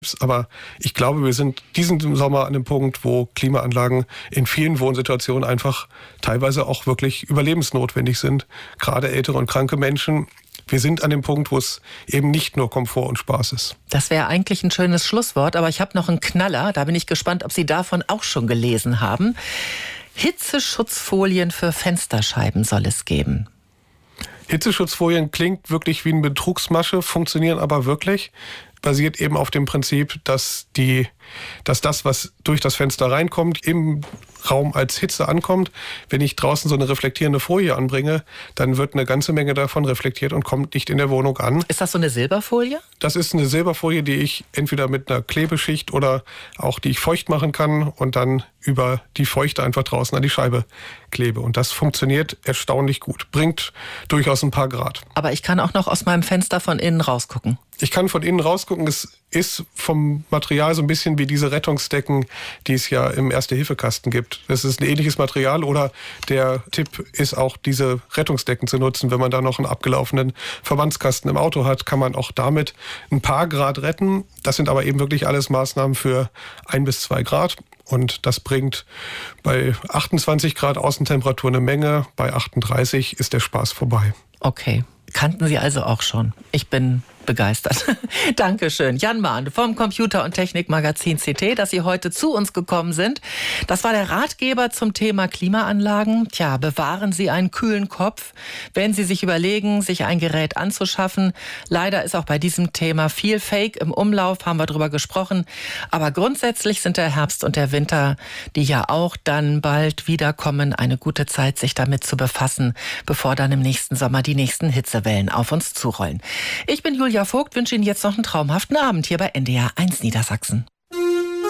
Aber ich glaube, wir sind diesen Sommer an dem Punkt, wo Klimaanlagen in vielen Wohnsituationen einfach teilweise auch wirklich überlebensnotwendig sind. Gerade ältere und kranke Menschen. Wir sind an dem Punkt, wo es eben nicht nur Komfort und Spaß ist. Das wäre eigentlich ein schönes Schlusswort, aber ich habe noch einen Knaller. Da bin ich gespannt, ob Sie davon auch schon gelesen haben. Hitzeschutzfolien für Fensterscheiben soll es geben. Hitzeschutzfolien klingt wirklich wie eine Betrugsmasche, funktionieren aber wirklich. Basiert eben auf dem Prinzip, dass das, was durch das Fenster reinkommt, im Raum als Hitze ankommt. Wenn ich draußen so eine reflektierende Folie anbringe, dann wird eine ganze Menge davon reflektiert und kommt nicht in der Wohnung an. Ist das so eine Silberfolie? Das ist eine Silberfolie, die ich entweder mit einer Klebeschicht oder auch die ich feucht machen kann und dann über die Feuchte einfach draußen an die Scheibe klebe. Und das funktioniert erstaunlich gut. Bringt durchaus ein paar Grad. Aber ich kann auch noch aus meinem Fenster von innen rausgucken. Ich kann von innen rausgucken. Es ist vom Material so ein bisschen wie diese Rettungsdecken, die es ja im Erste-Hilfe-Kasten gibt. Das ist ein ähnliches Material oder der Tipp ist auch, diese Rettungsdecken zu nutzen. Wenn man da noch einen abgelaufenen Verbandskasten im Auto hat, kann man auch damit ein paar Grad retten. Das sind aber eben wirklich alles Maßnahmen für 1 bis 2 Grad. Und das bringt bei 28 Grad Außentemperatur eine Menge. Bei 38 ist der Spaß vorbei. Okay. Kannten Sie also auch schon. Ich bin begeistert. Dankeschön. Jan Mahn vom Computer- und Technikmagazin CT, dass Sie heute zu uns gekommen sind. Das war der Ratgeber zum Thema Klimaanlagen. Tja, bewahren Sie einen kühlen Kopf, wenn Sie sich überlegen, sich ein Gerät anzuschaffen. Leider ist auch bei diesem Thema viel Fake im Umlauf, haben wir drüber gesprochen. Aber grundsätzlich sind der Herbst und der Winter, die ja auch dann bald wiederkommen, eine gute Zeit, sich damit zu befassen, bevor dann im nächsten Sommer die nächsten Hitzewellen auf uns zurollen. Ich bin Julia Vogt, wünsche Ihnen jetzt noch einen traumhaften Abend hier bei NDR 1 Niedersachsen.